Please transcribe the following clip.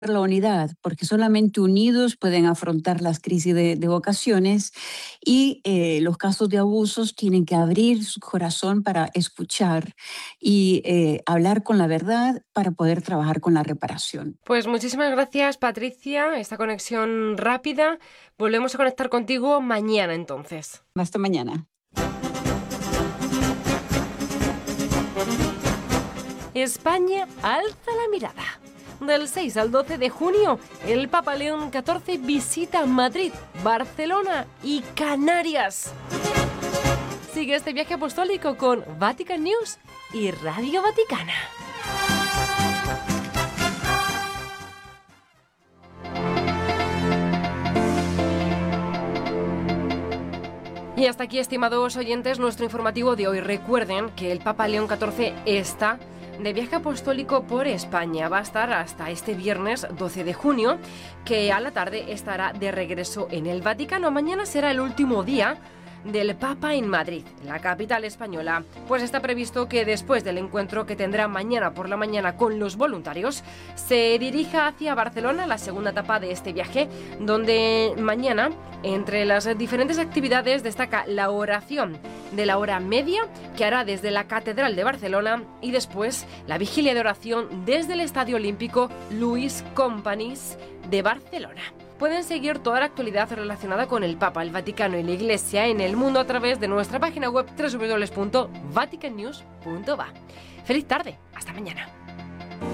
la unidad, porque solamente unidos pueden afrontar las crisis de vocaciones y los casos de abusos tienen que abrir su corazón para escuchar y hablar con la verdad para poder trabajar con la reparación. Pues muchísimas gracias, Patricia, esta conexión rápida. Volvemos a conectar contigo mañana entonces. Hasta mañana. España alza la mirada. Del 6 al 12 de junio, el Papa León XIV visita Madrid, Barcelona y Canarias. Sigue este viaje apostólico con Vatican News y Radio Vaticana. Y hasta aquí, estimados oyentes, nuestro informativo de hoy. Recuerden que el Papa León XIV está de viaje apostólico por España. Va a estar hasta este viernes 12 de junio, que a la tarde estará de regreso en el Vaticano. Mañana será el último día del Papa en Madrid, la capital española. Pues está previsto que después del encuentro que tendrá mañana por la mañana con los voluntarios, se dirija hacia Barcelona, la segunda etapa de este viaje, donde mañana, entre las diferentes actividades, destaca la oración de la hora media, que hará desde la Catedral de Barcelona, y después la vigilia de oración desde el Estadio Olímpico Luis Companys de Barcelona. Pueden seguir toda la actualidad relacionada con el Papa, el Vaticano y la Iglesia en el mundo a través de nuestra página web www.vaticannews.va. ¡Feliz tarde! ¡Hasta mañana!